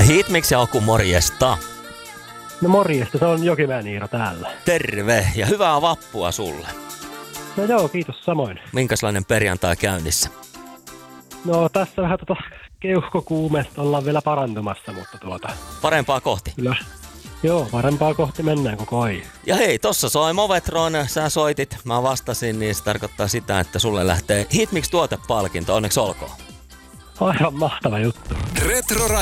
Hitmix ja Aku, morjesta. No morjesta, se on Jokimäen Iiro täällä. Terve ja hyvää vappua sulle. No joo, kiitos samoin. Minkälainen perjantai käynnissä? No tässä vähän keuhkokuumesta ollaan vielä parantumassa, mutta Parempaa kohti. kyllä. Joo, parempaa kohti mennään koko ajan. Ja hei, tossa soi Movetron, sä soitit, mä vastasin, niin se tarkoittaa sitä, että sulle lähtee Hitmix tuotepalkinto, onneksi olkoon. Aivan mahtava juttu. Retro